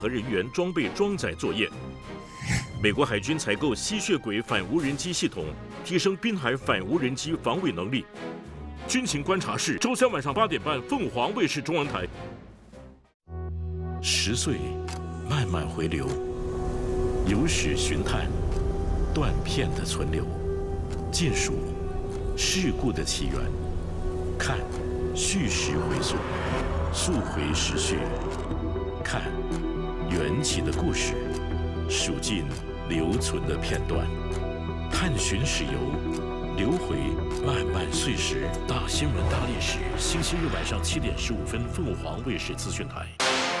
和人员装备装载作业。美国海军采购吸血鬼反无人机系统，提升滨海反无人机防卫能力。军情观察室，周三晚上8点半，凤凰卫视中文台。10岁，慢慢回流，有史寻探，断片的存留，见数事故的起源，看叙事回溯，溯回时序，看缘起的故事，数尽留存的片段，探寻史游，流回漫漫岁时。大新闻大历史，星期日晚上7点15分，凤凰卫视资讯台。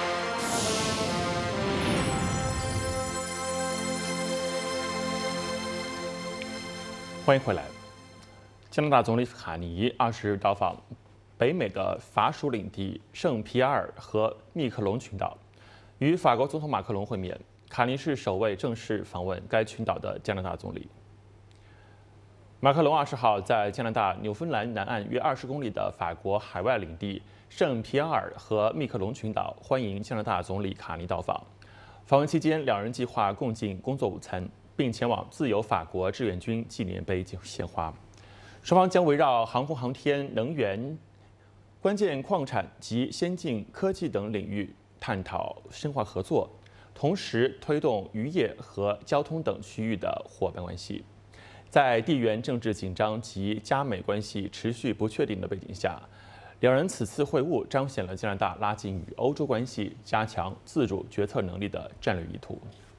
欢迎回来。加拿大总理卡尼20日到访北美的法属领地圣皮埃尔和密克隆群岛，与法国总统马克龙会面。卡尼是首位正式访问该群岛的加拿大总理。马克龙20号在加拿大纽芬兰南岸约20公里的法国海外领地圣皮埃尔和密克隆群岛欢迎加拿大总理卡尼到访。访问期间，两人计划共进工作午餐，并前往自由法国志愿军纪念碑进行献花。双方将围绕航空航天、能源、关键矿产及先进科技等领域探讨深化合作，同时推动渔业和交通等区域的伙伴关系。在地缘政治紧张及加美关系持续不确定的背景下，两人此次会晤彰显了加拿大拉近与欧洲关系、加强自主决策能力的战略意图。